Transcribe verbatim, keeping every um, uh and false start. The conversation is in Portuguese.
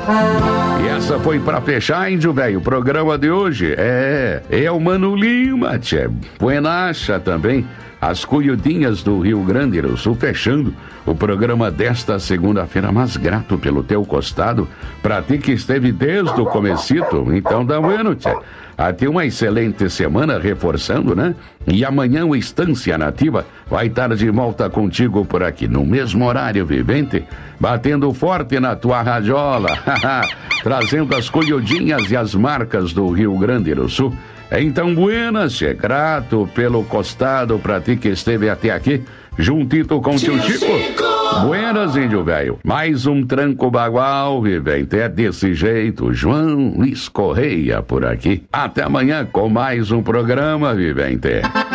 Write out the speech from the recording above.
E essa foi pra fechar, índio velho, o programa de hoje. É, é o Mano Lima, tchê. Buenacha também. As Cuiudinhas do Rio Grande do Sul, fechando o programa desta segunda-feira, mas grato pelo teu costado, pra ti que esteve desde o comecito, então dá bueno, tchê. Até uma excelente semana, reforçando, né? E amanhã o Estância Nativa vai estar de volta contigo por aqui, no mesmo horário, vivente, batendo forte na tua radiola, trazendo as Cuiudinhas e as marcas do Rio Grande do Sul. Então, buenas, tchê, grato pelo costado pra ti que esteve até aqui, juntito com tio Chico. Buenas, índio velho. Mais um tranco bagual, vivente. É desse jeito, João Luiz Correia por aqui. Até amanhã com mais um programa, vivente.